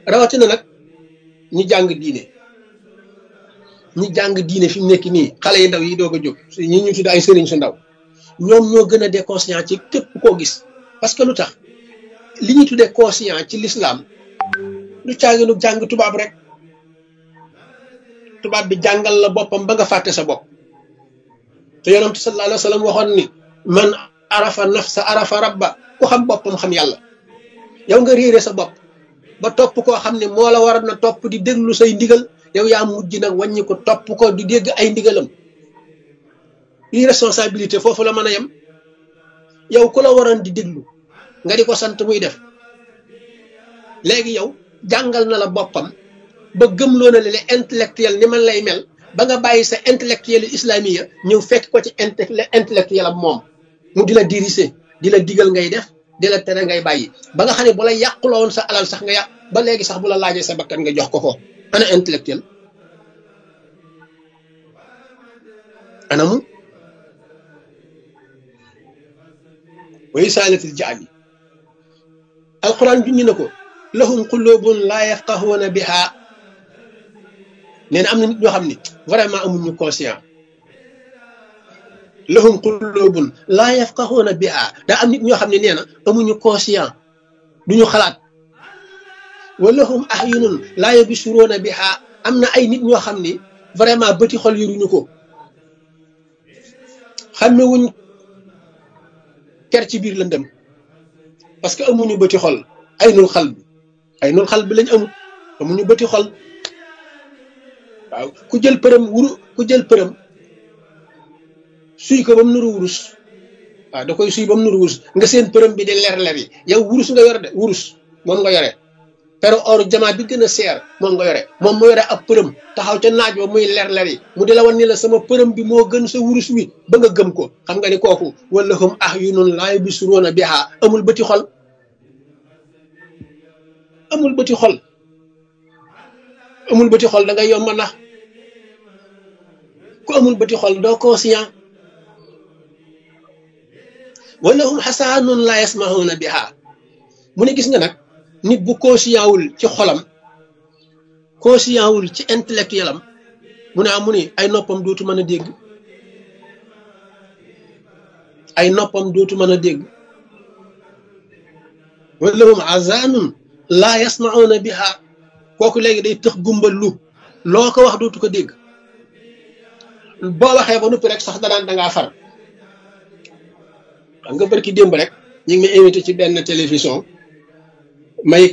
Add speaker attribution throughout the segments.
Speaker 1: rawatina nag ñi jàng diine fi mu nekk nii xale yi ndaw yi doog a jóg ñi ñu tudd ay sëriñ su ndaw ñoom ñoo gën a déconscient ci képp koo gis parce que lu tax li ñuy tuddee conscient ci l'islam lu caaginu jàng tubaab rek tubaab bi jàngal la boppam ba nga fàtte sa bopp te yonent sallallahu alayhi wa sallam waxoon ni man arafa nafsa arafa rabba ku xam boppam xam yàlla yow nga réere sa bopp ba topp koo xam ne moo la war na topp di déglu say ndigal yow yaa mujj nag wàññi ko topp ko di dégg ay ndigalam irresponsabilité foofu la mën a yem yow ku la waroon di déglu nga di ko sant muy def léegi yow jàngal na la boppam ba gëmloo na le intellectuel ni man lay mel ba nga bàyyi sa intellectuel islamiya ñëw fekk ko ci intellectuel am moom mu di la diriger di la digal ngay def di la tere ngay bàyyi ba nga xam ne bu la yàquloo woon sa alal sax nga yàq ba léegi sax bu la laajee sa bakkan nga jox ko ko ana intellectuel anamu way saalatil jaabi alquran junñi na ko lahum qulubun laa yafqahuuna biha nee na am na nit ñoo xam ne vraiment amuñu conscient lahum qulubun laa yafqahuuna biha daa am nit ñoo xam ne nee na amuñu conscient duñu xalaat wa lahum ahyunun laa yubsiruuna biha am na ay nit ñoo xam ne vraiment bëti xol yoruñu ko xamewuñ ker ci biir lëndëm parce que amuñu bëti xol aynul xal bi lañ amuñu bëti xol waaw ku jël përëm suy ko ba mu nuru wurus waaw da koy suy ba mu nuru wurus nga seen përëm bi di leer yi yow wurus nga yore de wurus moom nga yore pero or jamaa bi gën a seer moom nga yore moom mu yore ab përëm taxaw ca naaj ba muy leer yi mu di la wan ni la sama përëm bi moo gën sa wurus wi ba nga gëm ko xam nga ni kooku wala hum ahyunun laa yubsiruuna biha amul bëti xol amul bëti xol da ngay yomb nax ku amul bëti xol doo conscient wala hum xasaanun laa yasmahuuna biha mu ne gis nga nag nit bu conscient wul ci xolam conscient wul ci intellectuel am mu ne mu ni ay noppam dootu mën a dégg wala hum azaanun laa yasmahuuna biha kooku léegi day tëx gumbal lu loo ko wax dootu ko dégg boo waxee ba noppi rek sax danaan dangaa far xam nga barki démb rek ñu ngi may invité ci benn télévision may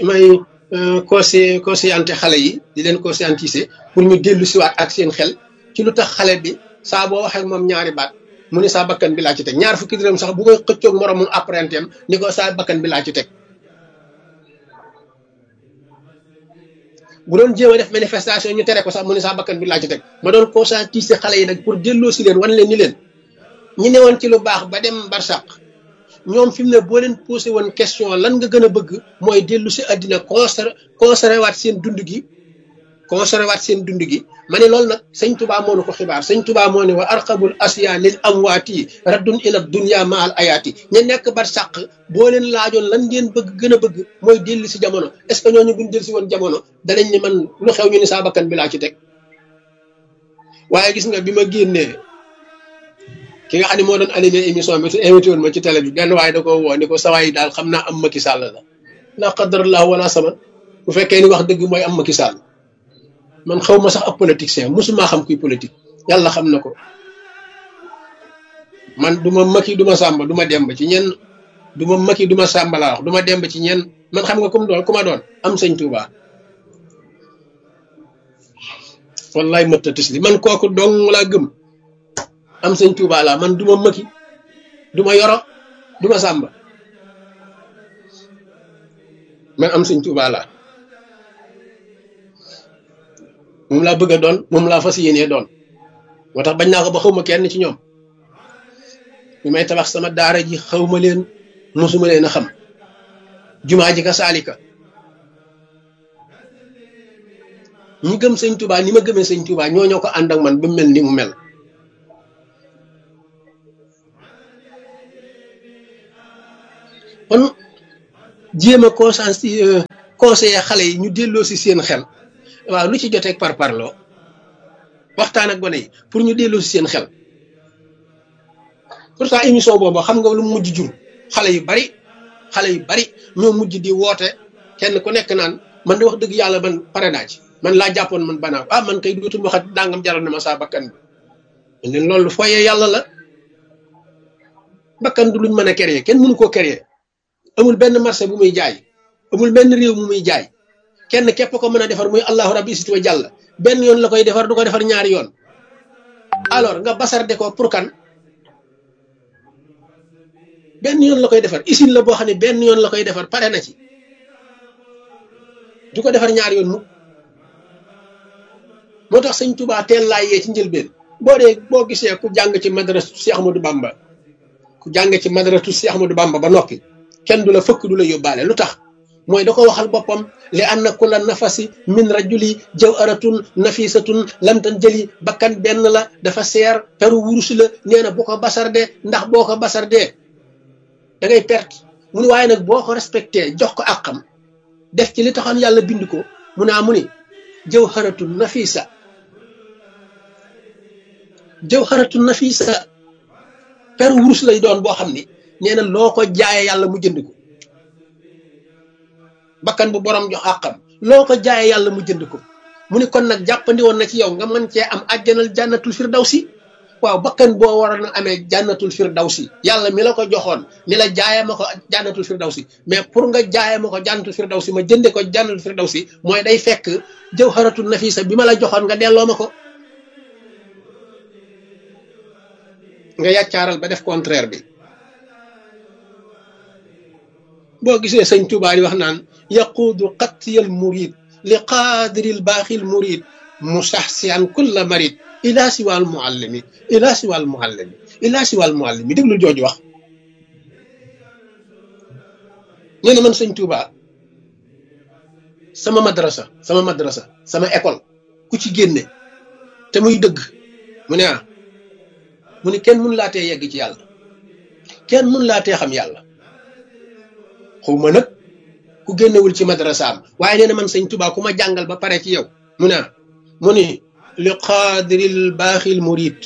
Speaker 1: conscienté xale yi di leen conscientiser pour ñu dellu siwaat ak seen xel ci lu tax xale bi saa boo waxee moom ñaari baat mu ne saa bakkan bi laa ci teg ñaar fukki dërëm sax bu koy xëccoog moroom mu apprentem ni ko saa bakkan bi laa ci teg bu doon jéem a def manifestation ñu tere ko sax mu ne saa bakkan bi laa ci teg ma doon conscientiser xale yi nag pour delloo si leen wan leen ni leen ñi newoon ci lu baax ba dem barsàq ñoom fi mu ne boo leen posé woon question lan nga gën a bëgg mooy dellu si àddina conservé waat seen dund gi ma ne loolu nag sëñ Tuubaa moo nu ko xibaar sëñ Tuubaa moo ne wa arqabul asiya lil amwaati raddun ila dunya ma al ayaati ña nekk barsàq boo leen laajoon lan ngeen bëgg gën a bëgg mooy dellu si jamono est-ce que ñooñu buñ dellu si woon jamono danañ ni man lu xew ñu ni saa bakkan bi laa ci teg waaye gis nga bi ma génnee ki nga xam ne moo doon animé émission bi te invité woon ma ci télé bi benn waaye da ko woo ni ko sawaay daal xam naa am Macky Sall la qadarallah wala sama bu fekkee ni wax dëgg mooy am Macky Sall man xaw ma sax ab politicien musuma xam kuy politique yàlla xam na ko man du ma Macky du ma Samba du ma demb ci ñenn du ma Macky du ma Samba laa wax du ma demb ci ñenn man xam nga ku ma doon am sëñ Touba wallaay mëtta tis li man kooku dong laa gëm am sëñ Touba laa man du ma Macky du ma Yoro du ma Samba man am sëñ Touba laa moom laa bëgg a doon moom laa fas yéenee doon moo tax bañ naa ko ba xawma kenn ci ñoom bi may tabax sama daara ji xawma leen mosuma leen a xam jumaa ji ka saalika ñi gëm sëñ Touba ni ma gëmee sëñ Touba ñoo ko ànd ak man ba mel ni mu mel kon jéem a conseiller xale yi ñu delloo si seen xel waaw lu ci joteeg par parloo waxtaan ak gone yi pour ñu delloo si seen xel pourtant émission boobu xam nga lu mujj jur xale yu bari ñoo mujj di woote kenn ku nekk naan man de wax dëgg yàlla man pare naa ci man laa jàppoon man banaa ah man kay dootul waxat dangam jaral na ma saa bakkan bi leen loolu foyee yàlla la bakkan du luñ mën a créer kenn mënu koo créer amul benn marché bu muy jaay amul benn réew mu muy jaay kenn képp ko mën a defar muy allahu rabbi isiti wa jàll benn yoon la koy defar du ko defar ñaari yoon alors nga basarde ko pour kan benn yoon la koy defar usine la boo xam ne benn yoon la koy defar pare na ci du ko defar ñaari yoon mu moo tax sëñ Tuubaa teel laa yee ci njëlbeen boo gisee ku jàng ci madrasatu Cheikh Ahmadou Bamba ku jàng ci madrasatu Cheikh Ahmadou Bamba ba noppi kenn du la fëkk du la yóbbaale lu tax mooy da ko waxal boppam li anna kulla nafasi min rajuli jawharatun nafisatun lamtan jëli bakkan benn la dafa seer peru wurus la nee na bu ko basardee ndax boo ko basardee da ngay perte mu ni waaye nag boo ko respecté jox ko àqam def ci li taxoon yàlla bind ko mu naa mu ni jawharatun nafisa peru wurus lay doon boo xam ni nee na loo ko jaayee yàlla mu jënd ko bakkan bu borom jox àqam loo ko jaayee yàlla mu jënd ko mu ni kon nag jàppandi woon na ci yow nga mën cee am àjjanal jànnatul firdawsi waaw bakkan boo waroon a amee jànnatul firdawsi yàlla mi la ko joxoon ni la jaayee ma ko jànnatul firdawsi mais pour nga jaayee ma ko jànnatul firdawsi ma jënde ko jànnatul firdawsi mooy day fekk jawharatul nafisa bi ma la joxoon nga delloo ma ko nga yàccaaral ba def contraire bi boo gisee sëñ Tuubaa yi wax naan yaquudu qattiyal murid li qaadiril baaxil murid musaxsiyan kulla marid ila siwal muallimi déglul jooju wax nee na man sëñ Tuubaa sama madrasa sama école ku ci génne te muy dëgg mu ne mu ni kenn mun laa tee yegg ci yàlla kenn mun laa tee xam yàlla xawma nag ku génnewul ci madrasaam waaye nee na man sëñ Tuubaa ku ma jàngal ba pare ci yow mu ni li qaadiril baaxil murid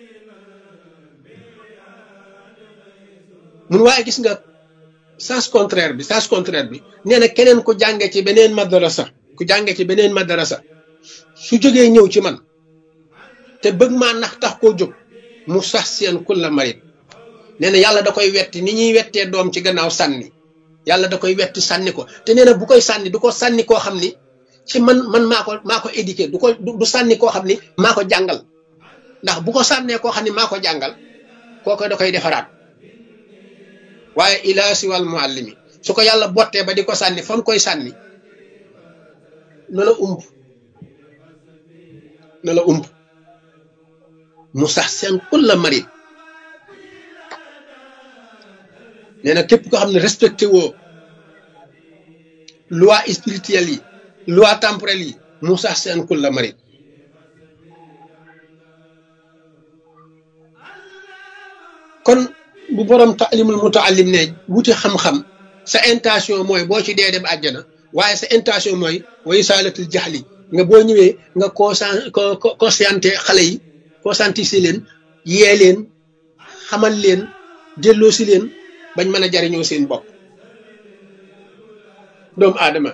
Speaker 1: mun waaye gis nga sens contraire bi nee na keneen ku jànge ci beneen madrasa su jógee ñëw ci man te bëgg maa nax tax koo jóg mu sax seen kulla marid nee na yàlla da koy wetti ni ñuy wettee doom ci gannaaw sànni yàlla da koy wetti sànni ko te nee na bu koy sànni du ko sànni koo xam ni ci man maa ko éduqué du sànni koo xam ni maa ko jàngal ndax bu ko sànnee koo xam ni maa ko jàngal kooko da koy defaraat waaye ilaa siwal muallimi su ko yàlla bottee ba di ko sànni fa mu koy sànni na la ump mu sax seen kulla marid nee na képp ko xam ne respecté woo loi spirituelle yi loi temporelle yi mu sax seen kulla marid kon bu borom taalimul mutaallim ne wuti xam-xam sa intention mooy boo ci dee dem àjjana waaye sa intention mooy wa isaalatul jaxli nga boo ñëwee nga conscienté xale yi conscientiser leen yee leen xamal leen delloo si leen bañ mën a jariñoo seen bopp doomu aadama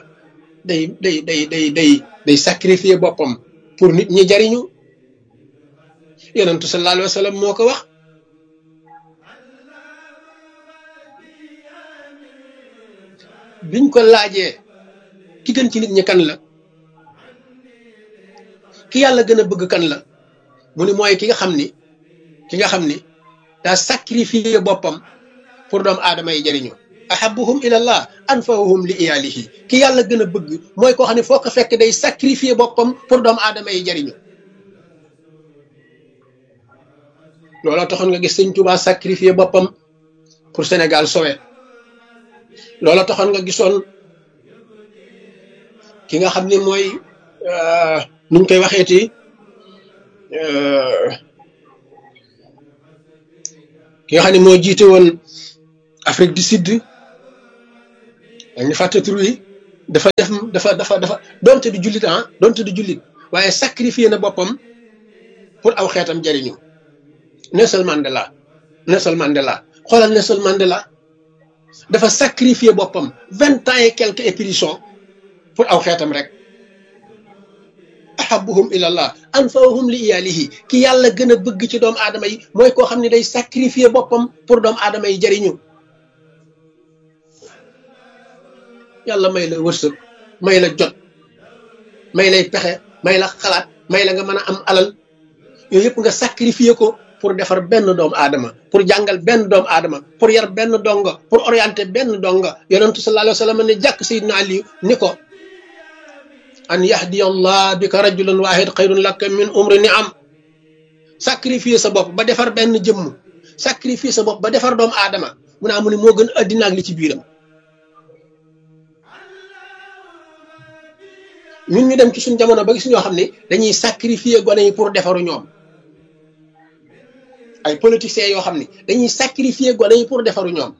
Speaker 1: day sacrifier boppam pour nit ñi jariñu yonentu sallallahu alayhi wa sallam moo ko wax biñ ko laajee ki gën ci nit ñi kan la ki yàlla gën a bëgg kan la mu ni mooy ki nga xam ni daa sacrifier boppam pour doomu aadama yi jëriñoo ahabuhum ilallah anfa'uhum li iyalihi ki yàlla gën a bëgg mooy koo xam ne foo ko fekk day sacrifier boppam pour doomu aadama yi jëriñoo looloo taxoon nga gis sëñ Tuubaa sacrifier boppam pour Sénégal sowe looloo taxoon nga gisoon ki nga xam ne mooy nuñ koy waxeeti ki nga xam ne moo jiite woon Afrique du Sud dañu fàtte tur yi dafa def dafa donte du jullit donte du jullit waaye sacrifié na boppam pour aw xeetam jariñu Nelson Mandela xoolal Nelson Mandela dafa sacrifié boppam 20 ans et quelques éprisons pour aw xeetam rek ahabuhum ilallah anfa'uhum li iyalihi ki yàlla gën a bëgg ci doomu aadama yi mooy koo xam ne day sacrifié boppam pour doomu aadama yi jariñu yàlla may la wërsëg may la jot may lay pexe may la xalaat may la nga mën a am alal yooyu yëpp nga sacrifié ko pour defar benn doomu aadama pour jàngal benn doomu aadama pour yar benn donga pour orienter benn donga yonentu sallallahu alayhi wa sallam ne jàkk Seydina Ali ni ko an yahdiya Allah bika rajulan wahid xayrun laka min umri ni'am sacrifié sa bopp ba defar benn jëmm sacrifié sa bopp ba defar doomu aadama mu ne amu ne moo gën addina ak li ci biiram ñun ñu dem ci suñ jamono ba gis ñoo xam ne dañuy sacrifier gone yi pour defaru ñoom ay politiciens yoo xam ne dañuy sacrifier gone yi pour defaru ñoom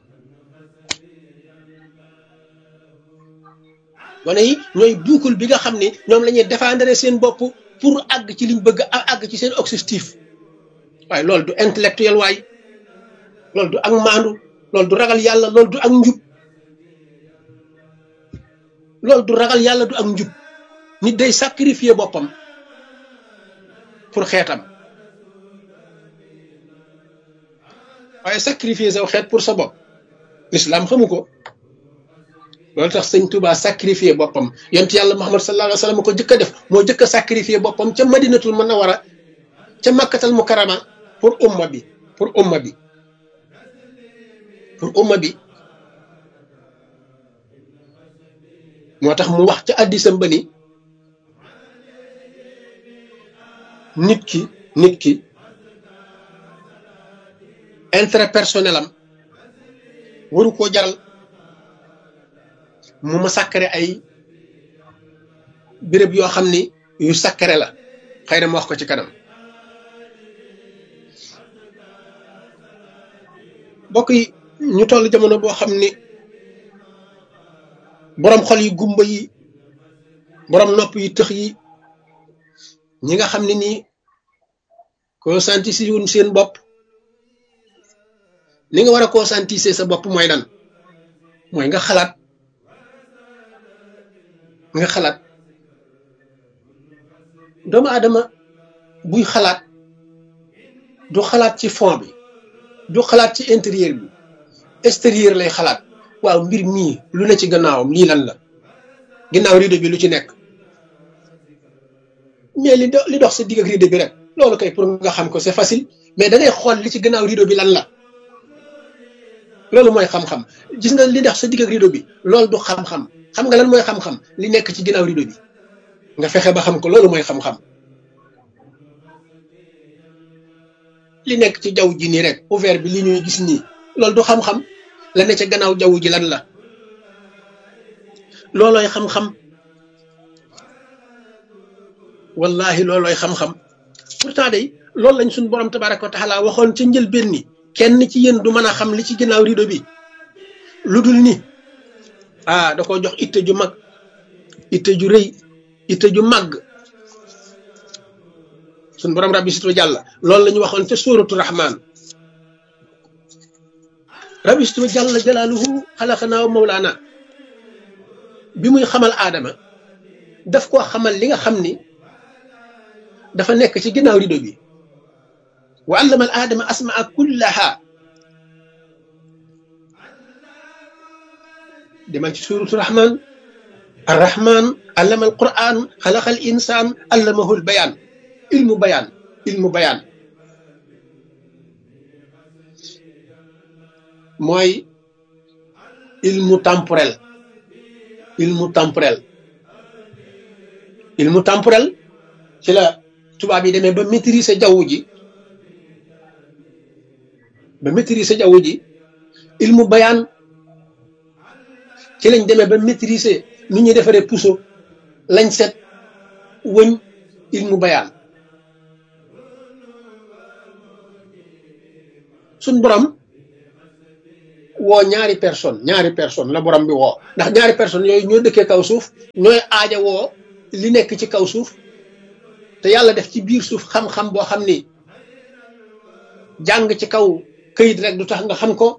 Speaker 1: gone yi ñooy buukul bi nga xam ne ñoom la ñuy défendre seen bopp pour àgg ci liñ bëgg àgg ci seen objectif waaye loolu du intellectuel waay loolu du ak maandu loolu du ragal yàlla loolu du ak njub loolu du ragal yàlla du ak njub nit day sacrifier boppam pour xeetam waaye sacrifier saw xeet pour sa bopp l'islam xamu ko loolu tax sëñ Touba sacrifier boppam yonent yàlla Muhammad sallallahu alayhi wa sallam ko jëkk a def moo jëkk a sacrifier boppam ca Madinatul Munawwara ca Makkatal Mukarrama pour umma bi moo tax mu wax ca addisam ba ni nit ki intérêt personnel am waru koo jaral mu ma sàkkare ay béréb yoo xam ni yu sàkkare la xëy na ma wax ko ci kanam bokk yi ñu toll jamono boo xam ni boroom xol yi gumba yi boroom nopp yi tëx yi ñi nga xam ne nii conscientiser wuñ seen bopp li nga war a conscientiser sa bopp mooy lan mooy nga xalaat doomu aadama buy xalaat du xalaat ci fond bi du xalaat ci intérieur bi extérieur lay xalaat waaw mbir mii lu ne ci gannaawam lii lan la ginnaaw rideau bi lu ci nekk mais li dox sa digg ak rideau bi rek loolu kay pour nga xam ko c'est facile mais da ngay xool li ci gannaaw rideau bi lan la loolu mooy xam-xam gis nga li dox sa digg ak rideau bi loolu du xam-xam xam nga lan mooy xam-xam li nekk ci ginnaaw rideau bi nga fexe ba xam ko loolu mooy xam-xam li nekk ci jaww ji nii rek ouvert bi li ñuy gis nii loolu du xam-xam la ne ca gannaaw jaww ji lan la loolooy xam-xam wallahi loolooy xam-xam pourtant day loolu lañ suñ borom tabaraka wa taala waxoon ca njëlbéen ni kenn ci yéen du mën a xam li ci ginnaaw rido bi lu dul ni da ko jox itte ju mag itte ju rëy itte ju màgg suñ borom rabbi situ jàlla loolu la ñu waxoon ca suuratu rahman rabbi situ jàlla jalaaluhu xalaqanaa mawlaana bi muy xamal aadama daf koo xamal li nga xam ni dafa nekk ci ginnaaw rido bi wa allama al aadama asmaa kullaha demal ci suuratu rahman arrahman allama al quran xalaqa al insaan allamahu al bayaan ilmu bayaan mooy ilmu temporel ci la tubaab yi demee ba maîtriser jaww ji ilmu bayaan ci lañ demee ba maîtriser nu ñuy defaree puso lañ set wëñ ilmu bayaan suñ borom woo ñaari personne la borom bi woo ndax ñaari personne yooyu ñoo dëkkee kaw suuf ñooy aaja woo li nekk ci kaw suuf te yàlla def ci biir suuf xam-xam boo xam ni jàng ci kaw këyit rek du tax nga xam ko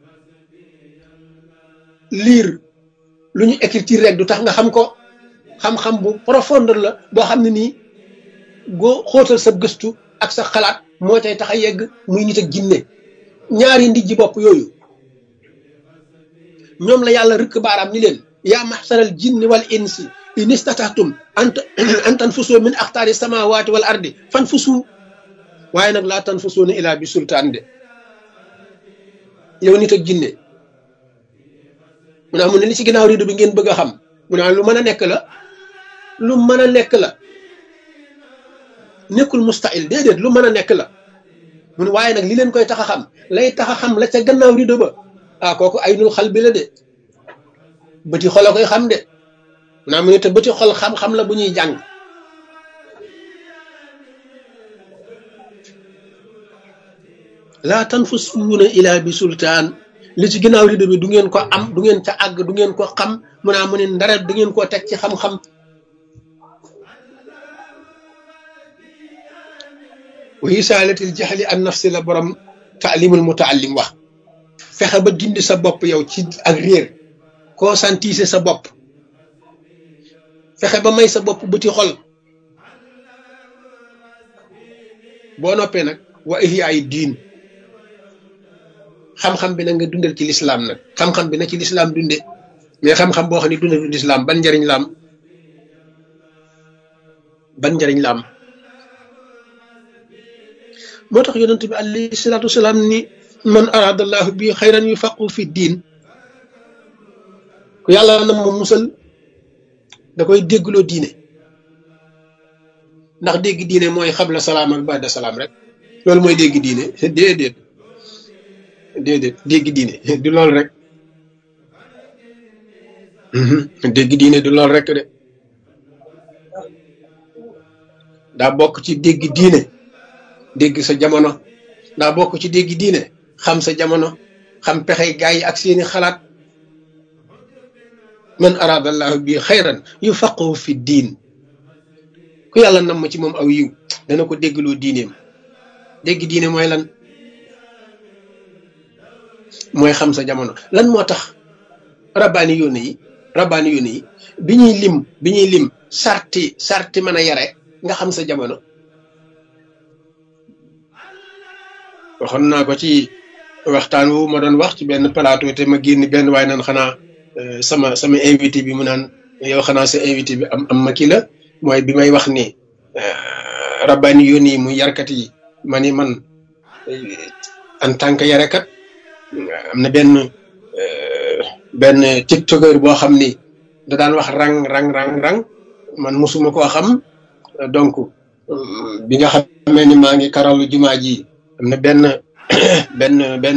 Speaker 1: lire lu ñu écriture rek du tax nga xam ko xam-xam bu profondeur la boo xam ne nii goo xóotal sa gëstu ak sa xalaat moo cay tax a yegg muy nit ak jinne ñaari ndijji bopp yooyu ñoom la yàlla rëkk baaraam ni leen yaa maxsaral jinni wal insi in istatahtum an tanfusu min axtaari samawati wal ardi fanfusu waaye nag laa tanfusuuna ilaa bi sultaan de yow nit ak jinne mu ne amu ne li ci ginnaaw rido bi ngeen bëgg a xam mu ne lu mën a nekk la lu mën a nekk la nekkul mustahil déedéet lu mën a nekk la mu ne waaye nag li leen koy tax a xam lay tax a xam la ca gannaaw rido ba ah kooku ay nul xal bi la de bëti xol a koy xam de mu ne amu ne te bëti xol xam-xam la bu ñuy jàng laa tanfusuuna ilaa bi sultaan li ci ginnaaw rido bi du ngeen ko am du ngeen ca àgg du ngeen ko xam mu naa mu ne ndara du ngeen koo teg ci xam-xam wa isaalatil jaxli an nafsi la borom taalimul mutaallim wax fexe ba dindi sa bopp yow ci ak réer conscientiser sa bopp fexe ba may sa bopp bëti xol boo noppee nag wa ihyaay diin xam-xam bi nag nga dundal ci lislaam nag xam-xam bi na ci lislaam dunde mais xam-xam boo xam ne dundal ci lislaam ban njariñ la am ban njariñ la am moo tax yonent bi alayhi salaatu wasalaam ni man aradallahu bi xayran yufaqu fi diin ku yàlla na ma musal da koy déggloo diine ndax dégg diine mooy xabla salaam ak ba'da salaam rek loolu mooy dégg diine déedéet dégg diine du loolu rek dégg diine du loolu rek de daa bokk ci dégg diine dégg sa jamono daa bokk ci dégg diine xam sa jamono xam pexey gaay yi ak seeni xalaat man aradallahu bi xayran yufaqihu fi diin ku yàlla nam ma ci moom aw yiw dana ko déggloo diineem dégg diine mooy lan mooy xam sa jamono lan moo tax rabbaani yoone yi bi ñuy lim sarti mën a yare nga xam sa jamono waxoon naa ko ci waxtaan wu ma doon wax ci benn plateau te ma génn benn waaye naan xanaa sama invité bi mu naan yow xanaa sa invité bi am ma kii la mooy bi may wax ni rabbaani yoon yi muy yarkat yi ma ni man en tant que yarekat am na benn tiktoker boo xam ni da daan wax rang man mosuma koo xam donc bi nga xamee ni maa ngi karalu jumaa ji am na benn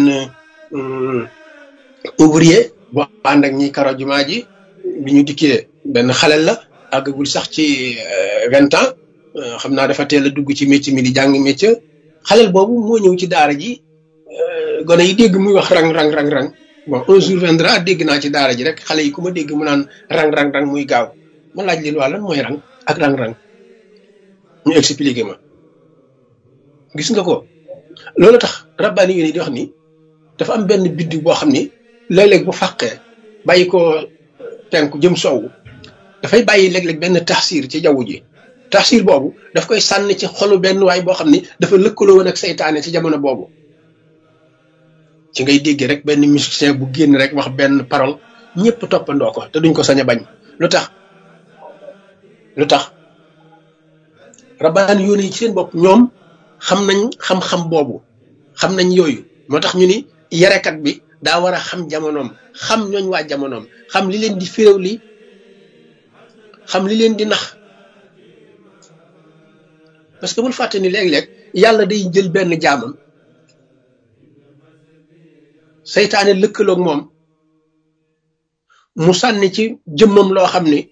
Speaker 1: ouvrier boo ànd ak ñi karo jumaa ji bi ñu dikkee benn xalel la àggagul sax ci 20 ans xam naa dafa teel a dugg ci métier mi di jàng métier xalel boobu moo ñëw ci daara ji gone yi dégg muy wax rang bon un jour viendra dégg naa ci daara ji rek xale yi ku ma dégg mu naan rang muy gaaw ma laaj leen waa lan mooy rang ak rang ñu expliqué ma gis nga ko loolu tax rabbaani yi di wax ni dafa am benn biddiw boo xam ni léeg-léeg bu fàqee bàyyi ko penku jëm sowwu dafay bàyyi léeg-léeg benn taxsiir ci jaww ji taxsiir boobu daf koy sànni ci xolu benn waay boo xam ni dafa lëkkaloo woon ak seytaane ci jamono boobu ci ngay dégg rek benn musicien bu génn rek wax benn parole ñëpp toppandoo ko te duñ ko sañ a bañ lu tax rabbaani yoon yi ci seen bopp ñoom xam nañ xam-xam boobu xam nañ yooyu moo tax ñu ni yarekat bi daa war a xam jamonoom xam ñooñ waa jamonoom xam li leen di féew li xam li leen di nax parce que bul fàtte ni léeg-léeg yàlla day jël benn jaamam seytaane lëkkaloog moom mu sànni ci jëmmam loo xam ni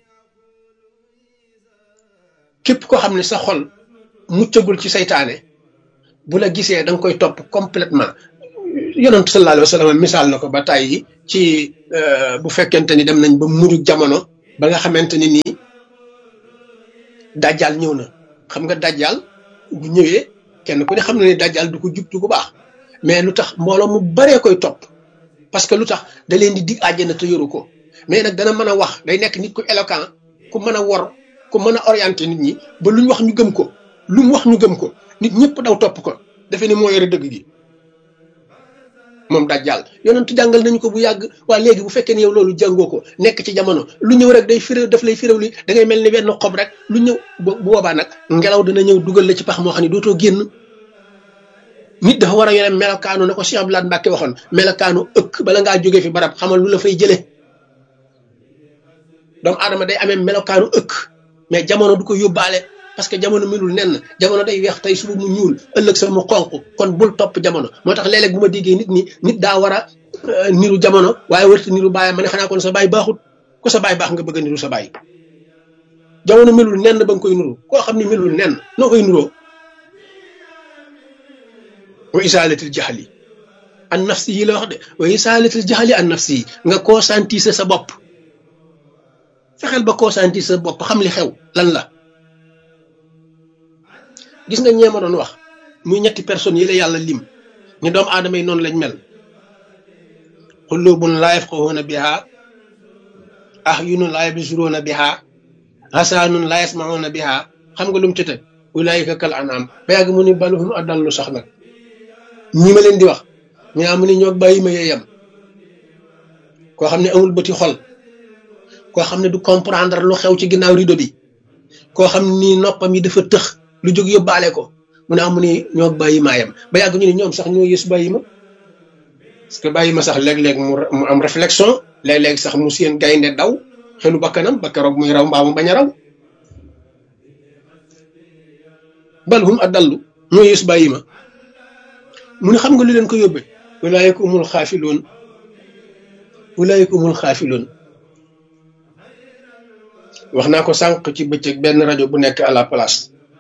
Speaker 1: képp ko xam ne sa xol muccagul ci seytaane bu la gisee da nga koy topp complètement yonent sallallahu alayhi wa sallam misaal na ko ba tàyyi ci bu fekkente ni dem nañ ba mujj jamono ba nga xamante ni nii dajjal ñëw na. xam nga dajjal bu ñëwee kenn ku ne xam na ni dajjal du ko jubtu bu baax mais lu tax mbooloo mu baree koy topp parce que lu tax da leen di dig àjjana te yoru ko mais nag dana mën a wax day nekk nit ku éloquent ku mën a wor ku mën a orienté nit ñi ba lu ñu wax ñu gëm ko lu mu wax ñu gëm ko nit ñëpp daw topp ko defe ni moo yore dëgg gi moom dajjal yonent jàngal nañu ko bu yàgg waa léegi bu fekkee ni yow loolu jàngoo ko nekk ci jamono lu ñëw rek day firé daf lay firéw li da ngay mel ni benn xob rek lu ñëw bu boobaa nag ngelaw dina ñëw dugal la ci pax moo xam ne dootoo génn nit dafa war a yore melokaanu na ko Cheikh Abdoulaye Mbacke waxoon melokaanu ëkk bala ngaa jógee fi barab xamal lu la fay jëlee doomu aadama day amee melokaanu ëkk mais jamono du ko yóbbaale parce que jamono melul nenn jamono day weex tey suba mu ñuul ëllëg sa mu xonq kon bul topp jamono moo tax léeg-léeg bu ma déggee nit daa war a niru jamono waaye warta niru baayam ma ne xanaa kon sa baay baaxut ku sa baay baax nga bëgg a niru sa baay jamono melul nenn ba nga koy nuru koo xam ne melul nenn noo koy nuroo wa isaalatil jaxli an nafsi yi la wax de wa isaalatil jaxli an nafsi yi nga conscientiser sa bopp fexeel ba conscientiser sa bopp xam li xew lan la gis nga ñeema doon wax muy ñetti personnes yi la yàlla lim ni doomu aadama yi noonu lañ mel qulubun laa yafqahuuna biha ahyunun laa yabsuruuna biha hasaanun laa yasmahuuna biha xam nga lu mu ci teg ulaayika kal anaam ba yàgg mu ni balhum adallu sax nag ñi ma leen di wax ñu naa mu ni ñoo bàyyi ma yeyam koo xam ne amul bëti xol koo xam ne du comprendre lu xew ci ginnaaw rido bi koo xam ni noppam yi dafa tëx lu jóg yóbbaale ko mu ne amu ni ñoo bàyyi maayam ba yàgg ñu ne ñoom sax ñoo yës bàyyi ma parce que bàyyi ma sax léeg-léeg mu am réflexion léeg-léeg sax mu seen gaynde daw xelu bakkanam ba keroog muy raw mbaa mu bañ a raw bal hum adallu ñoo yës bàyyi ma mu ne xam nga lu leen ko yóbbee ulaayika humul xaafiloon ulaayika humul xaafiloon wax naa ko sànq ci bëccëg benn rajo bu nekk à la place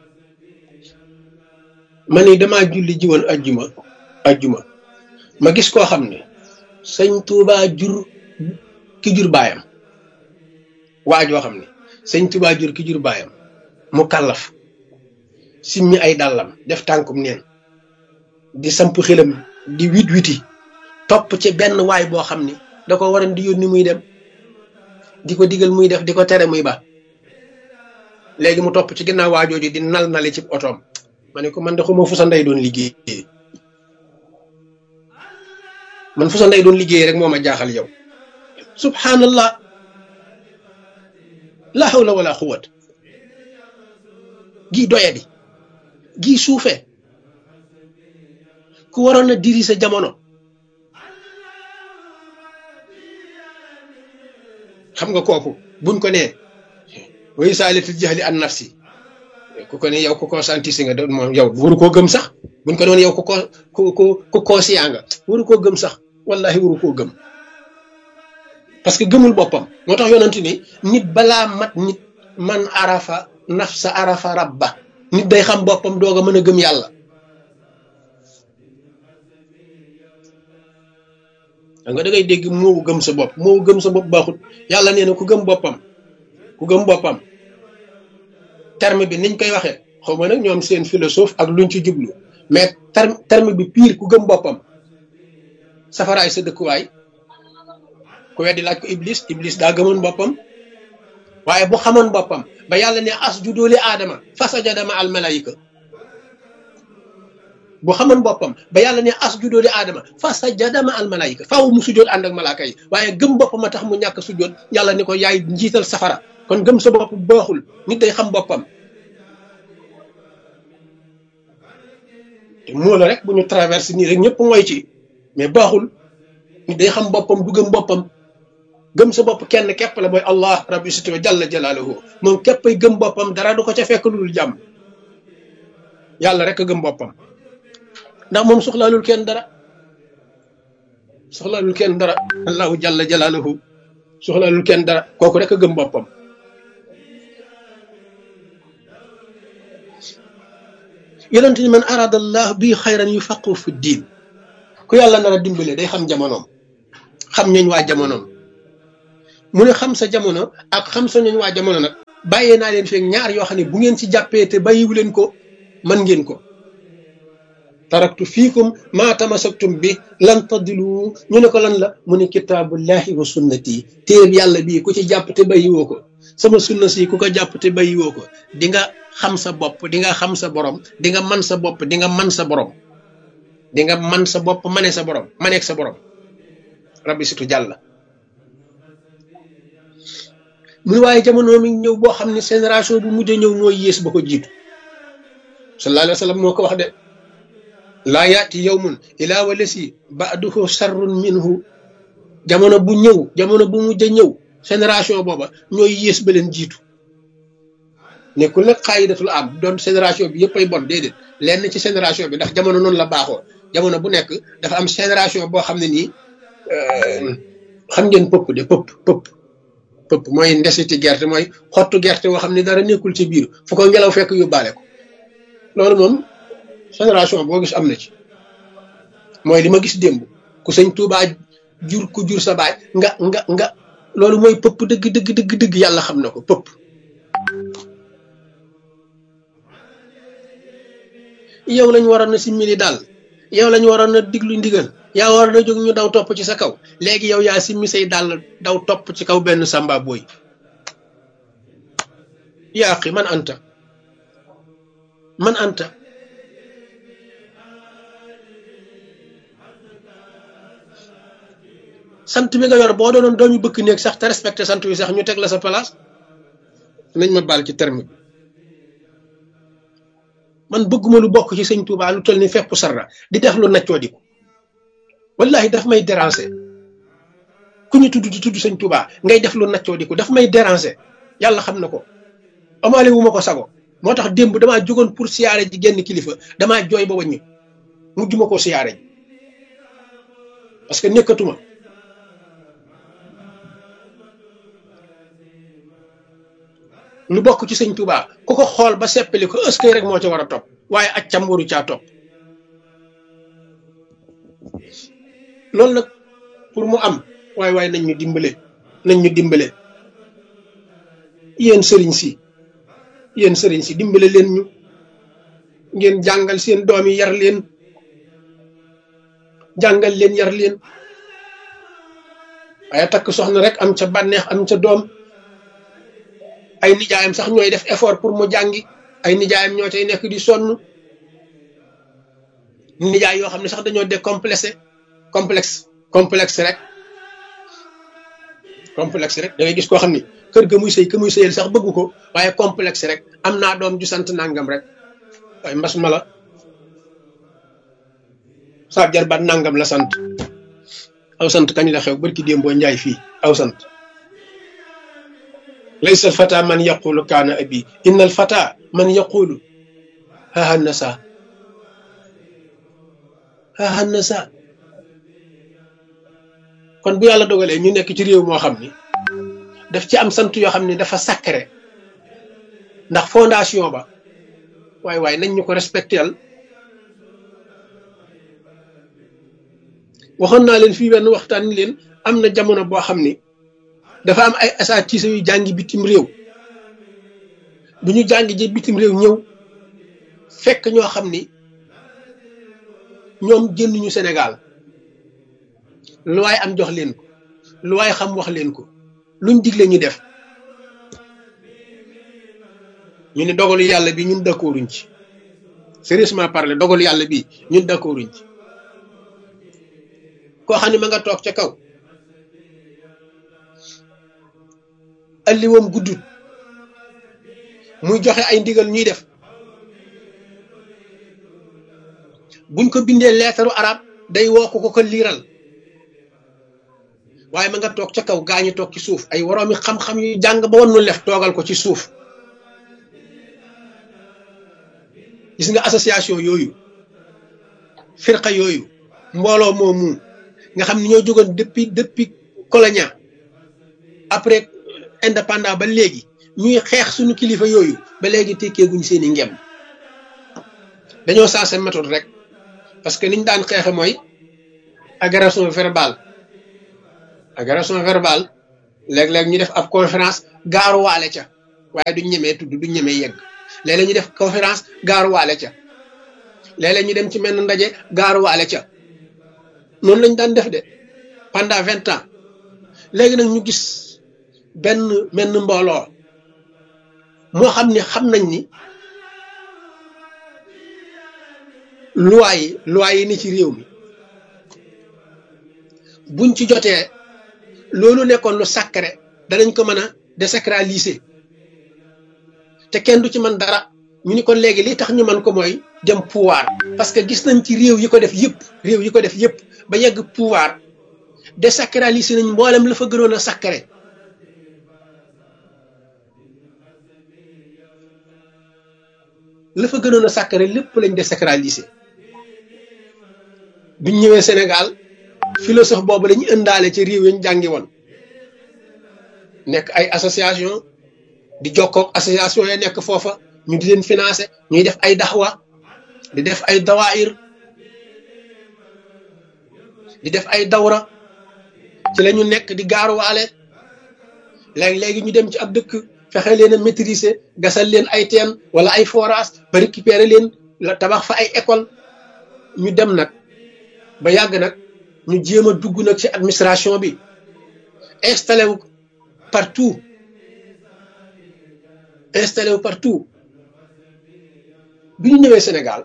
Speaker 1: ma ni damaa julli ji woon ajjuma ma gis koo xam ne sëñ Tuubaa jur ki jur baayam waa joo xam ne sëñ Tuubaa jur ki jur baayam mu kàllaf simmi ay dàllam def tànkum neen di samp xelam di witi topp ci benn waay boo xam ni da ko waroon di yónni muy dem di ko digal muy def di ko tere muy ba léegi mu topp ci ginnaaw waajooju di nal ci otoom ma ne ko man de xuma fu sa ndey doon liggéey man fu sa ndey doon liggéey rek moo ma jaaxal yow subhanallah la hawla wala quwwat gii doyadi gii suufee ku waroon a diri sa jamono xam nga kooku buñ ko nee way saalitil jahli an nafsi ku ko ne yow ku conscientisé nga doon moom yow waru koo gëm sax buñ ko doon yow ku conscient nga waru koo gëm sax wallahi waru koo gëm parce que gëmul boppam moo tax yonent ni nit balaa mat nit man arafa nafsa arafa rabba nit day xam boppam doog a mën a gëm yàlla nga da ngay dégg moo gëm sa bopp baaxut yàlla nee na ku gëm boppam terme bi niñ koy waxee xaw ma nag ñoom seen philosophe ak luñ ci jublu mais terme bi pire ku gëm boppam safaraay sa dëkkuwaay ku weddi laaj ko iblis daa gëmoon boppam waaye bu xamoon boppam ba yàlla ne asjudu li aadama fasajada ma al malaayika bu xamoon boppam ba yàlla ne asjudu li aadama fasajada ma al malaayika faaw mu sujjoot ànd ak malaaka yi waaye gëm boppam a tax mu ñàkk sujjoot yàlla ni ko yaay njiital safara kon gëm sa bopp baaxul nit day xam boppam te moo la rek bu ñu traversé nii rek ñëpp mooy ci mais baaxul nit day xam boppam du gëm boppam gëm sa bopp kenn képp la mooy allah rabbi siti wa jalla jalaaluhu moom képpay gëm boppam dara du ko ca fekk lu dul jàmm yàlla rek a gëm boppam ndax moom soxlaalul kenn dara allahu jalla jalaaluhu soxlaalul kenn dara kooku rek a gëm boppam yonent ni man arada allah bi xayran yufaqihu fi diin ku yàlla nar a dimbale day xam jamonoom xam ñooñ waa jamonoom mu ne xam sa jamono ak xam sa ñooñ waa jamono nag bàyyee naa leen feeg ñaar yoo xam ne bu ngeen ci jàppee te bàyyiwu leen ko mën ngeen ko taraktu fiikum maa tamasaktum bi lan tadilu ñu ne ko lan la mu ne kitaabullahi wa sunnati téeb yàlla bii ku ci jàpp te bàyyiwoo ko sama sunna si ku ko jàpp te bàyyiwoo ko di nga xam sa bopp di nga xam sa borom di nga man sa bopp di nga man sa borom di nga man sa bopp mane sa borom maneeg sa borom rabbi situ jàlla muy waaye jamono mi ñëw boo xam ne génération bu mujj a ñëw mooy yées ba ko jiitu sallallahu alayhi wa sallam moo ko wax de laa yaati yawmun ilaa walasi ba'duhu sharrun minhu jamono bu ñëw jamono bu mujj a ñëw génération booba ñooy yées ba leen jiitu nekkul nag xaayidatul am doon génération bi yëpp ay bon déedéet lenn ci génération bi ndax jamono noonu la baaxoo jamono bu nekk dafa am génération boo xam ne nii xam ngeen pëpp de pëpp mooy ndesiti gerte mooy xottu gerte boo xam ne dara nekkul ci biir fu ko ngelaw fekk yóbbaale ko loolu moom génération boo gis am na ci mooy li ma gis démb ku sëñ Tuubaa jur ku jur sa baay nga loolu mooy pëpp dëgg yàlla xam na ko pëpp yow lañ waroon na simmili daal yow lañ waroon na diglu ndigal yaa war na jóg ñu daw topp ci sa kaw léegi yow yaa simmi say dàll daw topp ci kaw benn samba booy yaa aqi man anta sant bi nga yor boo doonoon doomi bëkk néeg sax te respecté sant wi sax ñu teg la sa place nañ ma baal ci terme bi man bëgguma lu bokk ci sëñ Touba lu toll ni fepp sarra di def lu naccoo di ko wallahi daf may déranger ku ñu tudd di tudd sëñ Touba ngay def lu naccoo di ko daf may déranger yàlla xam na ko amaale wu ma ko sago moo tax démb damaa jógoon pour siyaare ji genn kilifa damaa jooy ba wàññi mujj ma koo siyaare ji parce que nekkatuma lu bokk ci sëñ Touba ku ko xool ba seppali ko ëskay rek moo ca war a topp waaye accam waru caa topp loolu nag pour mu am waaye nañ ñu dimbale yéen sëriñ si dimbale leen ñu ngeen jàngal seen doom yi yar leen yar leen waaye takk soxna rek am ca bànneex am ca doom ay nijaayam sax ñooy def effort pour mu jàngi ay nijaayam ñoo cay nekk di sonn nijaay yoo xam ne sax dañoo décomplexé complexe rek da ngay gis koo xam ni kër ga muy sëy ka muy sëyal sax bëggu ko waaye complexe rek am naa doom ju sant nangam rek waaye mbas ma la saab jarbaat nangam la sant aw sant kañ la xew barki démboo njaay fii aw sant laysa al fata man yaqulu kaana abi inna al fata man yaqulu haha nasa kon bu yàlla dogalee ñu nekk ci réew moo xam ni daf ci am sant yoo xam ni dafa sacré ndax fondation ba waaye nañ ñu ko respectel waxoon naa leen fii benn waxtaan ni leen am na jamono boo xam ni dafa am ay asaatiisa yu jàngi bitim réew bu ñu jàngi ji bitim réew ñëw fekk ñoo xam ni ñoom génnuñu Sénégal lu waay am jox leen ko lu waay xam wax leen ko luñ digle ñu def ñu ne dogalu yàlla bi ñun d'accorduñ ci sérieusement parler dogalu yàlla bi ñun d'accorduñ ci koo xam ne ma nga toog ca kaw alliwoom guddut muy joxe ay ndigal ñuy def buñ ko bindee leetaru arab day woo ko liiral waaye ma nga toog ca kaw gaañu toog ci suuf ay woroomi xam-xam yu jàng ba wannu lef toogal ko ci suuf gis nga association yooyu firqa yooyu mbooloo moomu nga xam ne ñoo jógoon depuis colonia après indépendant ba léegi ñuy xeex suñu kilifa yooyu ba léegi tekkeeguñ seeni ngem dañoo sensé méthode rek parce que niñ daan xeexe mooy agression verbale léeg-léeg ñu def ab conférence gaaruwaale ca waaye duñ ñemee tudd duñ ñemee yegg léeg-léeg ñu def conférence gaaruwaale ca léeg-léeg ñu dem ci menn ndaje gaaruwaale ca noonu lañ daan def de pendant 20 ans léegi nag ñu gis menn mbooloo moo xam nañ ni loi yi ni ci réew mi buñ ci jotee loolu nekkoon lu sacré danañ ko mën a désacraliser te kenn du ci mën dara ñu ni kon léegi li tax ñu mën ko mooy dem pouvoir parce que gis nañ ci réew yi ko def yëpp ba yegg pouvoir désacraliser nañ mboolem la fa gënoon a sacré la fa gënoon a sacré lépp lañ désacraliser biñ ñëwee Sénégal philosophe boobu lañu ëndaale ci réew yañ jàngi woon nekk ay association di jokkook association ya nekk foofa ñu di leen financer ñuy def ay daxwa di def ay dawaayir di def ay dawra ci la ñu nekk di gaaruwaale léegi ñu dem ci ab dëkk fexe leen a maîtriser gasal leen ay teen wala ay forage ba récupérer leen la tabax fa ay école ñu dem nag ba yàgg nag ñu jéem a dugg nag ci administration bi installé wu partout bi ñu ñëwee Sénégal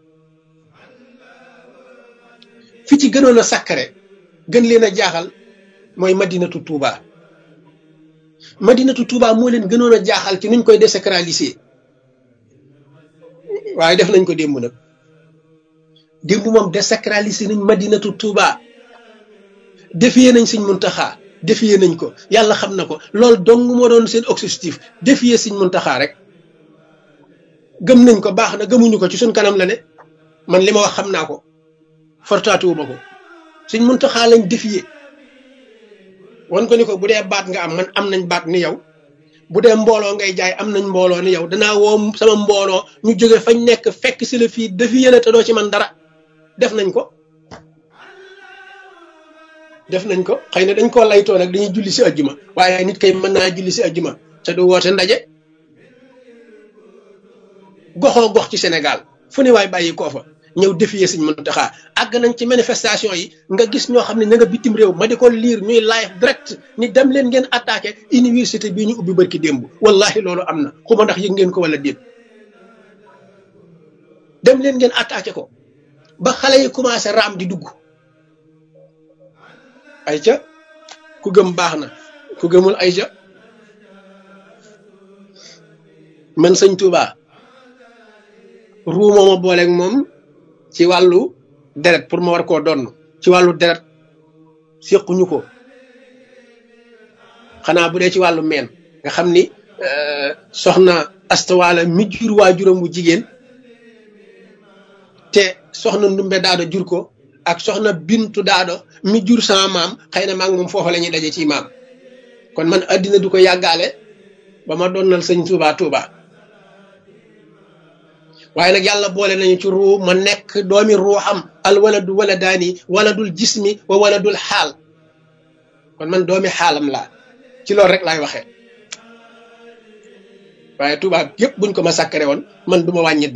Speaker 1: fi ci gënoon a sacré gën leen a jaaxal mooy Madinatu Touba moo leen gënoon a jaaxal ci nuñ koy désacraliser waaye def nañ ko démb nag démb moom désacraliser nañ Madinatu Touba défier nañ Sëñ Muntaxa défier nañ ko yàlla xam na ko loolu dong moo doon seen objectif défier Sëñ Muntaxa rek gëm nañ ko baax na gëmuñu ko ci suñ kanam la ne man li ma wax xam naa ko fortaatuwuma ko Sëñ Muntaxa lañ défier wan ko ni ko bu dee baat nga am man am nañ baat ni yow bu dee mbooloo ngay jaay am nañ mbooloo ni yow danaa woo sama mbooloo ñu jóge fañ nekk fekk si la fii défier la te doo ci man dara def nañ ko xëy na dañ koo laytoo nag dañuy julli si ajjuma waaye nit kay mën naa julli si ajjuma te du woote ndaje goxoo gox ci Sénégal fu ne waay bàyyi koo fa ñëw défier Sëñ Muntaxa àgg nañ ci manifestation yi nga gis ñoo xam ne ña nga bitim réew ma di ko lire ñuy live direct ni dem leen ngeen attaqué université bii ñu ubbi barki démb wallahi loolu am na xuma ndax yëg ngeen ko wala déet dem leen ngeen attaqué ko ba xale yi commencé raam di dugg ay ca ku gëm baax na ku gëmul ay ca man Sëñ Touba ruu mooma booleeg moom ci wàllu deret pour ma war koo donn ci wàllu deret séquñu ko xanaa bu dee ci wàllu meen nga xam ni soxna astawaala mi jur waajuram wu jigéen te soxna ndumbe daado jur ko ak soxna bintu daado mi jur sama maam xëy na maa ngi moom foofa la ñuy daje ci maam kon man addina du ko yàggaale ba ma donnal Sëñ Touba waaye nag yàlla boole nañu ci ruu ma nekk doomi ruuxam al waladu waladaani waladul jismi wa waladul xaal kon man doomi xaalam laa ci loolu rek laay waxee waaye Touba yëpp buñ ko ma sàkkare woon man du ma wàññi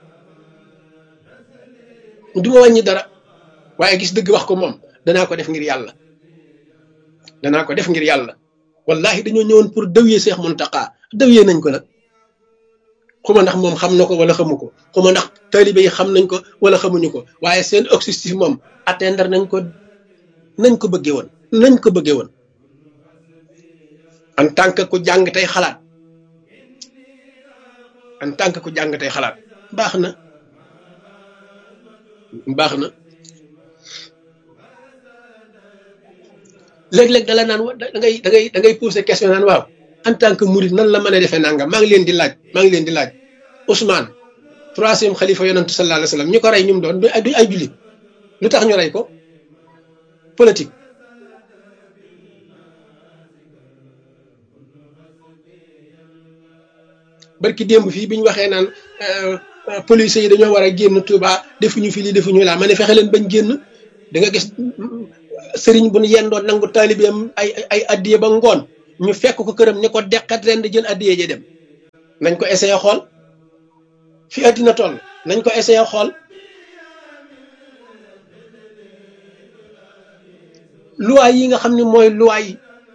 Speaker 1: dara waaye gis dëgg wax ko moom danaa ko def ngir yàlla wallahi dañoo ñëwoon pour dawye Seex Muntaxa dawye nañ ko nag xuma ndax moom xam na ko wala xamu ko xuma ndax taalibe yi xam nañ ko wala xamuñu ko waaye seen objectif moom atteindre nañ ko bëggee woon en tant que ku jàng tey xalaat baax na léeg-léeg dala naan da ngay poser question naan waaw en tant que murid nan la mën a defee nangam maa ngi leen di laaj Ousmane 3e xalifa yonantu sallallahu alayhi wa sallam ñu ko rey ñu mu doon du ay jullit lu tax ñu rey ko politique barki démb fii bi ñu waxee naan police yi dañoo war a génn Touba defuñu fi lii defuñu laa ma ne fexe leen bañ génn da nga gis sëriñ bu ñu yendoon nangu taalibeem ay addiye ba ngoon ñu fekk ko këram ni ko deqat ren di jël addiye ja dem. nañ ko essayé xool fi àddina toll nañ ko essayé xool. loi yi nga xam ne mooy loi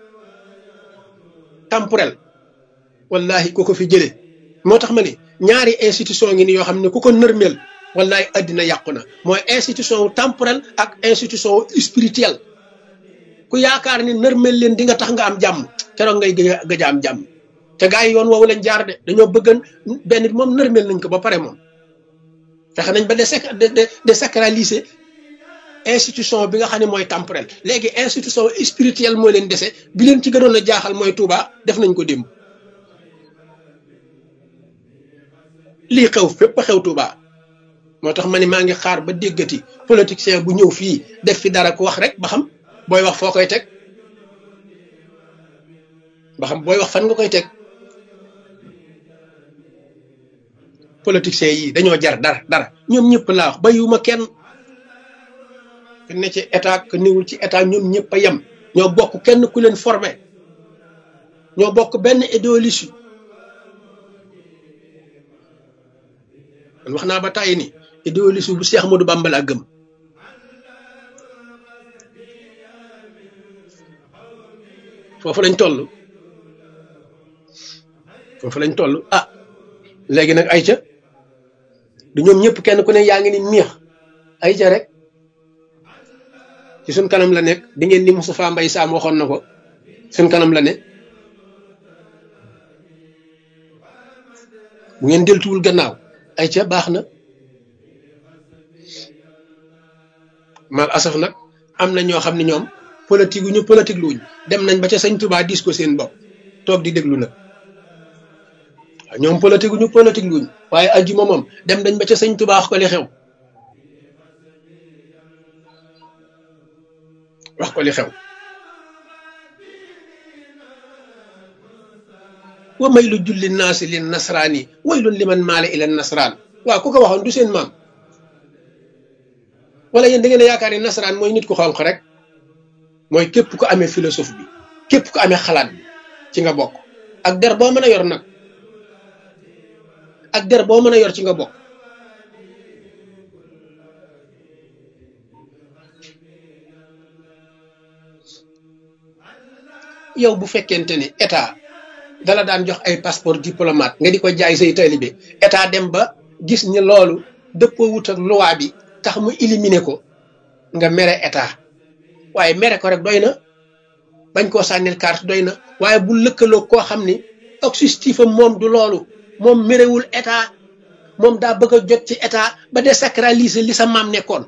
Speaker 1: temporel wallahi ku ko fi jëlee moo tax ma ne ñaari institution ngi ni yoo xam ne ku ko nërmeel wallahi àddina yàqu na mooy institution temporel ak institution spirituel ku yaakaar ni nërmeel leen di nga tax nga am jàmm keroog ngay gëj a am jàmm te gars yi yoon woowu lañ jaar de dañoo bëggan benn bi moom nërmeel nañ ko ba pare moom fexe nañ ba désacraliser institution bi nga xam ne mooy temporel léegi institution spirituelle moo leen dese bi leen ci gënoon a jaaxal mooy Touba def nañ ko démb lii xew fépp xew Touba moo tax ma ne maa ngi xaar ba déggati politicien bu ñëw fii def fi dara ku wax rek ba xam booy wax foo koy teg ba xam booy wax fan nga koy teg politicien yi dañoo jar dara ñoom ñëpp laa wax bayuma kenn ku ne ci état ku niwul ci état ñoom ñëpp a yem ñoo bokk kenn ku leen formé ñoo bokk benn idéologie man wax naa ba tàyyi ni idéologie bu Cheikh Ahmadou Bamba laa gëm foofu lañ toll ah léegi nag ayca du ñoom ñëpp kenn ku ne yaa ngi ni miix ayca rek ci suñ kanam la nekk di ngeen ni Moustapha Mbaye Sam waxoon na ko suñ kanam la ne bu ngeen deltuwul gannaaw ay ca baax na mal asaf nag am na ñoo xam ne ñoom politique ñu politique luñ dem nañ ba ca sëñ Touba dis ko seen bopp toog di déglu nag waaw ñoom politique luñ waaye aljuma moom dem nañ ba ca sëñ Touba wax ko li xew wax ko li xew wa may lu julli naasi lin nasraani waylun liman maale ila nasraan waaw ku ko waxoon du seen maam wala yéen da ngeen a yaakaar ni nasraan mooy nit ku xonq rek mooy képp ku amee philosophe bi képp ku amee xalaat bi ci nga bokk ak der boo mën a yor nag ak der boo mën a yor ci nga bokk yow bu fekkente ni état dala daan jox ay passeport diplomate nga di ko jaay say taalibe état dem ba gis ni loolu dëppoo wut ak loi bi tax mu éliminer ko nga mere état waaye mere ko rek doy na bañ koo sànnil carte doy na waaye bu lëkkaloo koo xam ni objectif am moom du loolu moom merewul état moom daa bëgg a jot ci état ba désacraliser li sa maam nekkoon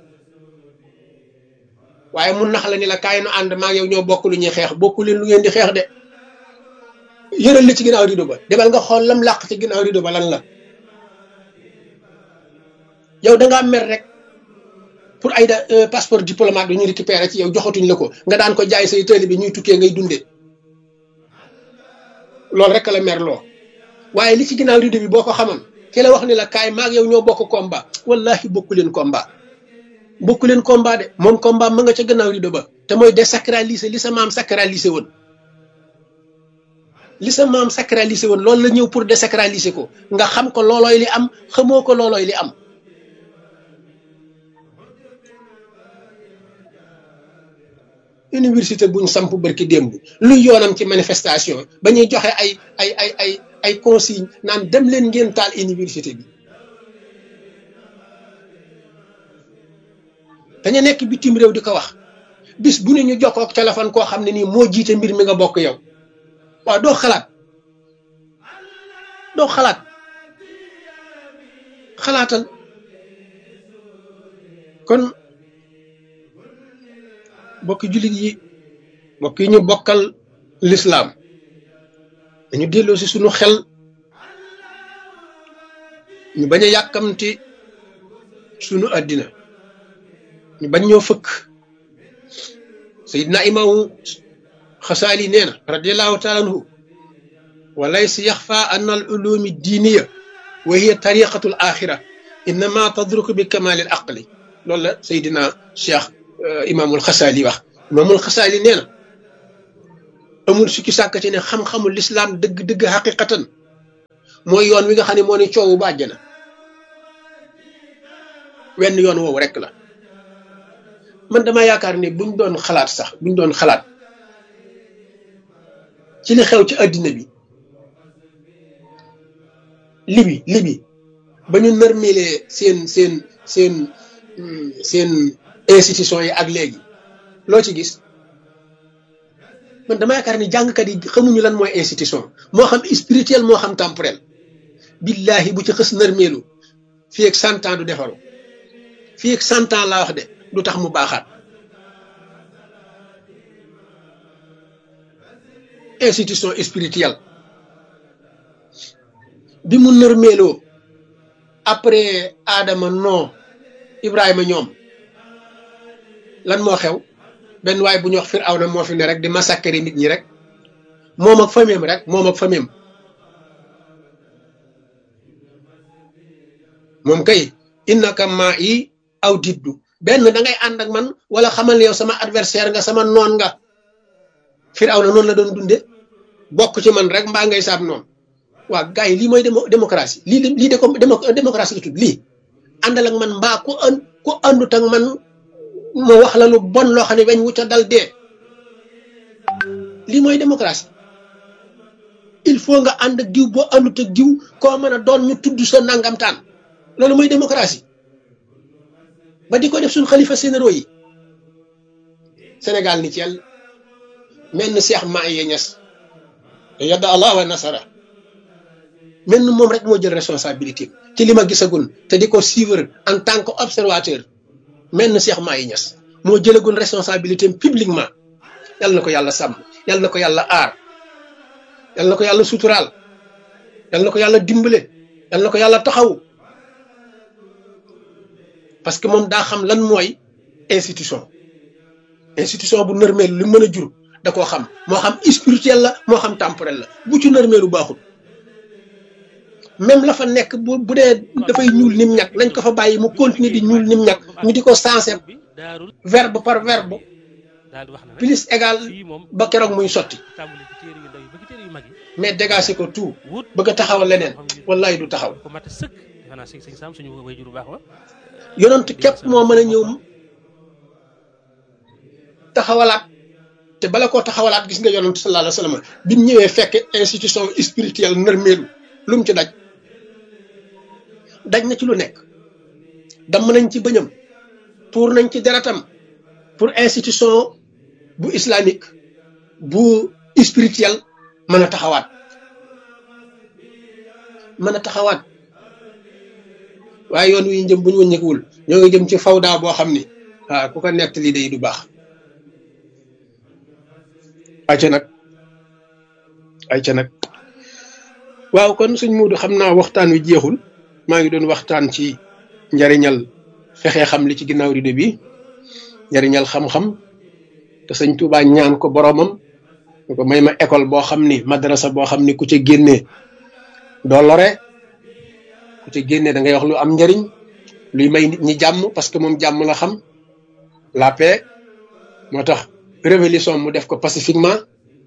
Speaker 1: waaye mun nax la ni la kaay nu ànd maa yow ñoo bokk lu ñuy xeex bokku leen lu ngeen di xeex de yëral la ci ginnaaw rido ba demal nga xool lam làq ci ginnaaw rido ba lan la yow dangaa mer rek pour ay passeport diplomate bi ñu récupéré ci yow joxatuñ la ko nga daan ko jaay say tëli bi ñuy tukkee ngay dundee loolu rek la mer loo waaye li ci ginnaaw rido bi boo ko xamoon ki la wax ni la kaay maag yow ñoo bokk combat wallahi bokku leen combat de moom combat ma nga ca gannaaw rido ba te mooy désacraliser li sa maam sacraliser woon loolu la ñëw pour désacraliser ko nga xam ko loolooy li am xamoo ko loolooy li am université buñ samp barki démb luy yoonam ci manifestation ba ñuy joxe ay consigne naan dem leen ngeen taal université bi dañu nekk bitim réew di ko wax bis bu ne ñu jokkoo ak téléphone koo xam ne nii moo jiite mbir mi nga bokk yow waaw doo xalaatal kon bokki jullit yi mbokk yi ñu bokkal lislaam dañu delloo si suñu xel ñu bañ a yàkkamti suñu àddina ñu bañ ñoo fëkk sayidna imaamu xasaali nee na radiallahu taala anhu wa laysa yaxfa an al ulumi diiniya wa hiya tariqatu al axira innama tadruku bi kamali al aqli loolu la sayidina cheikh imaamul xasaali wax imaamul xasaali nee na amul sukki sàkk ci ne xam-xamul lislaam dëgg-dëgg xaqiqatan mooy yoon wi nga xam ne moo ne coowu ba àjjana wenn yoon woowu rek la man dama yaakaar ni buñ doon xalaat ci li xew ci àddina bi libi ba ñu nërmelee seen institution yi ak léegi loo ci gis man dama yaakaar ni jàngkat yi xamuñu lan mooy institution moo xam spirituel moo xam temporel billahi bu ci xës nërmeelu fii ak 100 ans du defaru fii ak 100 ans laa wax de du tax mu baaxaat institution spirituelle bi mu nërmeeloo après Adama non Ibrahima ñoom lan moo xew benn waay bu ñu wax Firawna moo fi ne rek di massacrer nit ñi rek moom ak famem moom kay innaka maa yi aw diddu benn da ngay ànd ak man wala xamal yow sama adversaire nga sama noon nga Firawna noonu la doon dunde bokk ci man rek mbaa ngay saab noonu waa gars yi lii mooy démocratie lii de comme démocratie la tudd lii àndal ak man mbaa ku àndut ak man ma wax la lu bon loo xam ne weñ wu ca dal dee lii mooy démocratie il faut nga ànd ak diw boo àndut ak diw koo mën a doon ñu tudd sa nangamtaan loolu mooy démocratie ba di ko def suñ xalifa généraux yi Sénégal ni ci yàlla mel ni Cheikh Mahi Niass yadda Allah wa nasara mel ni moom rek moo jël responsabilité ci li ma gisagul te di ko suivre en tant que observateur mel ni Cheikh Mahi Niass moo jëlagul responsabilité publiquement yàlla na ko yàlla sàmm yàlla na ko yàlla aar yàlla na ko yàlla suturaal yàlla na ko yàlla dimbale yàlla na ko yàlla taxaw parce que moom daa xam lan mooy institution bu nërmeel lu mën a jur da koo xam moo xam spirituel la moo xam temporel la bu ci nërmeelu baaxul même la fa nekk bu dee dafay ñuul nim ñàkk nañ ko fa bàyyi mu continuer di ñuul nim ñàkk ñu di ko sensé verbe par verbe plus égal ba keroog muy sotti mais dégager ko tout bëgg a taxawal leneen wallahi du taxaw yonent képp moo mën a ñëw taxawalaat te bala koo taxawalaat gis nga yonent sallallahu alayhi wa sallam bi mu ñëwee fekk institution spirituelle nërmeelu lu mu ci daj na ci lu nekk damm nañ ci bëñam tuur nañ ci deretam pour institution bu islamique bu spirituelle mën a taxawaat waaye yoon wi ñu jëm bu ñu wëññeekuwul ñoo ngi jëm ci fawda boo xam ni waaw ku ko nett lii day du baax ayca nag waaw kon suñ muudu xam naa waxtaan wi jeexul maa ngi doon waxtaan ci njariñal fexe xam li ci ginnaaw rido bi njariñal xam-xam te sëñ Tuubaa ñaan ko boromam ñu ko may ma école boo xam ni madrasa boo xam ni ku ca génnee doo lore ku ca génnee da ngay wax lu am njariñ luy may nit ñi jàmm parce que moom jàmm la xam la paix moo tax révolution mu def ko pacifiquement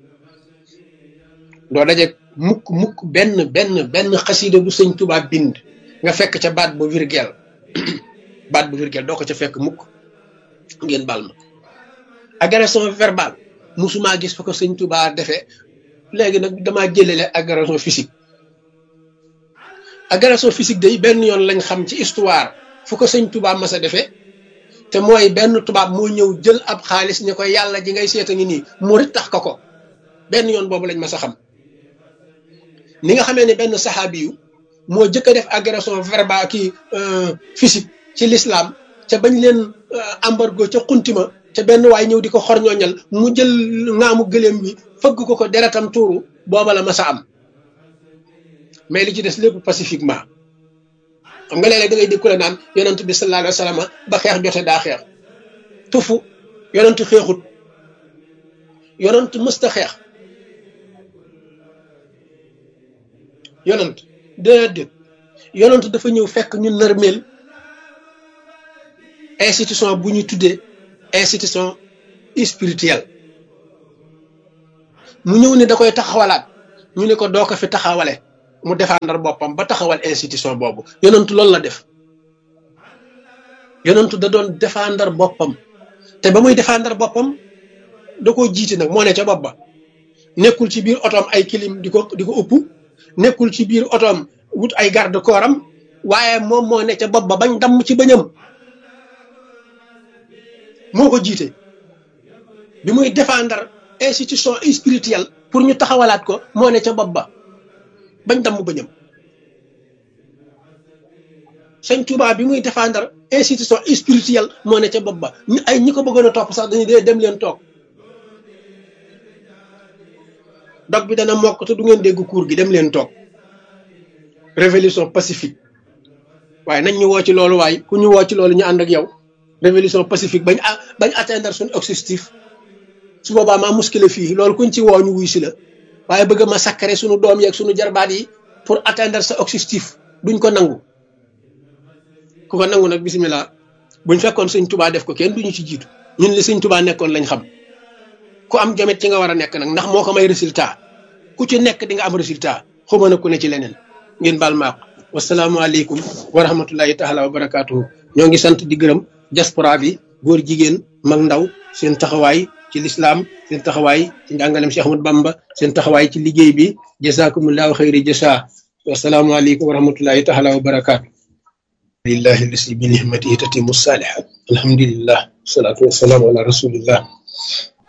Speaker 1: doo daje mukk benn xasida bu sëñ Tuubaa bind nga fekk ca baat bu virgule doo ko ca fekk mukk ngeen baal ma agression verbale musuma gis fa ko sëñ Tuubaa defee léegi nag damaa jëlale agression physique day benn yoon lañ xam ci histoire fu ko sëñ Tuubaa mas a defee te mooy benn tubaab moo ñëw jël ab xaalis ni ko yàlla ji ngay seeta ngi nii murit tax ko benn yoon boobu lañ mas a xam ni nga xamee ne benn saxaabi yu moo jëkk a def agression verbale ki physique ci l'islam ca bañ leen embargo ca xuntima ca benn waay ñëw di ko xorñooñal mu jël ngaamu gëléem bi fëgg ko deretam tuuru booba la mas a am mais li ci des lépp pacifiquement xam nga léeg-léeg da ngay dégg ku la naan yonent bi sallallahu alayhi wa sallam ba xeex jote daa xeex tufu yonent xeexut yonent mësta xeex yonent déedéet yonent dafa ñëw fekk ñu nërmeel institution bu ñu tuddee institution spirituelle mu ñëw ne da koy taxawalaat ñu ne ko doo ko fi taxawale mu défendre boppam ba taxawal institution boobu yonentu loolu la def yonentu da doon défendre boppam te ba muy défendre boppam da koo jiite nag moo ne ca bopp ba nekkul ci biir otoom ay kilim di ko upp nekkul ci biir otoom wut ay garde corps am waaye moom moo ne ca bopp ba bañ damm ci bëñam moo ko jiite bi muy défendre institution spirituelle pour ñu taxawalaat ko moo ne ca bopp ba bañ damm bëñam sëñ Tuubaa bi muy défendre institution spirituelle moo ne ca bopp ba ñi ko bëggoon a topp sax dañuy dee dem leen toog dog bi dana mokk te du ngeen dégg cours gi dem leen toog révolution pacifique waaye nañ ñu woo ci loolu waaye ku ñu woo ci loolu ñu ànd ak yow révolution pacifique bañ atteindre suñu objectif su boobaa maa muskile fii loolu kuñ ci woo ñu wuy si la waaye bëgg ma sakkare suñu doom yeeg suñu jarbaat yi pour atteindre sa objectif duñ ko nangu ku ko nangu nag bisimilah buñ fekkoon sëñ Tuubaa def ko kenn duñu ci jiitu ñun li sëñ Tuubaa nekkoon lañ xam ku am jomet ci nga war a nekk nag ndax moo ko may résultat ku ci nekk di nga am résultat xuma na ku ne ci leneen ngeen baal maaq wasalaamualeykum wa rahmatullahi taala wa barakaatuhu ñoo ngi sant di gërëm diaspora bi góor jigéen mag ndaw seen taxawaay ci lislaam seen taxawaay ci njàngalem Cheikh Ahmadou Bamba seen taxawaay ci liggéey bi jazakumullahu xayri jasa wasalaamualeykum wa rahmatullahi taala wa barakaatu lillahi lasi bi nihmatihi tatimu salihat alhamdulillah wasalaatu wasalaamu ala rasulillah